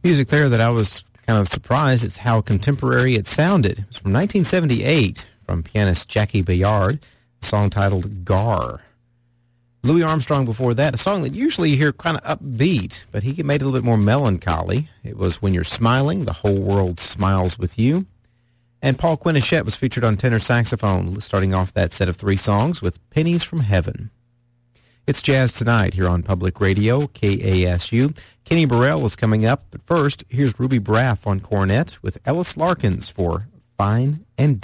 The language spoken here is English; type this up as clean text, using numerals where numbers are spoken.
Music there that I was kind of surprised. It's how contemporary it sounded. It was from 1978 from pianist Jackie Bayard, a song titled Gar. Louis Armstrong before that, a song that usually you hear kind of upbeat, but he made it a little bit more melancholy. It was When You're Smiling, the Whole World Smiles With You. And Paul Quinichette was featured on tenor saxophone, starting off that set of three songs with Pennies from Heaven. It's Jazz Tonight here on Public Radio, KASU. Kenny Burrell is coming up, but first, here's Ruby Braff on cornet with Ellis Larkins for Fine and